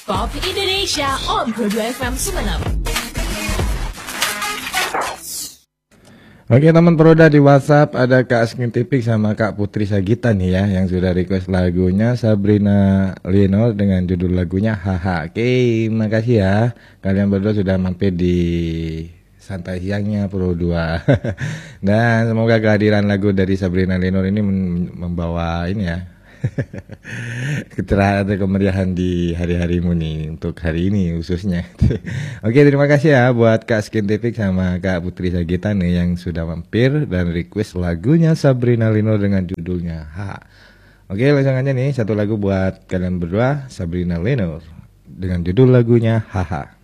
Pop Indonesia on Pro 2 FM Sumeneb. Oke teman Proda, di WhatsApp ada Kak Skintipic sama Kak Putri Sagita nih ya, yang sudah request lagunya Sabrina Leno dengan judul lagunya Haha. Oke, makasih ya kalian berdua sudah mampir di santai siangnya Pro 2. Dan semoga kehadiran lagu dari Sabrina Leno ini membawa ini ya kecerahan atau kemeriahan di hari-harimu nih, untuk hari ini khususnya. Oke, terima kasih ya buat Kak Skintific sama Kak Putri Sagita nih yang sudah mampir dan request lagunya Sabrina Leno dengan judulnya Ha. Oke, langsung aja nih satu lagu buat kalian berdua, Sabrina Leno dengan judul lagunya Haha.